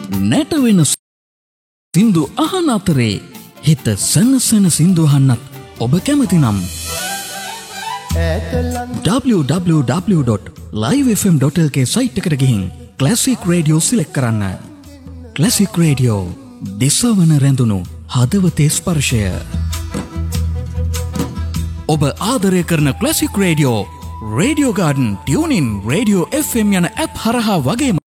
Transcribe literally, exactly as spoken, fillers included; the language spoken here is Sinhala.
නැටවෙන සින්දු අහන අතරේ හිත සනසන සින්දු අහන්නත් ඔබ කැමති නම් double-u double-u double-u dot live f m dot l k site එකට ගිහින් ක්ලාසික් රේඩියෝ සිලෙක්ට් කරන්න. ක්ලාසික් රේඩියෝ දිසවන රැඳුණු හදවතේ ස්පර්ශය. ඔබ ආදරය කරන classic radio, radio garden, tuning, radio F M යන ඇප් හරහා වගේම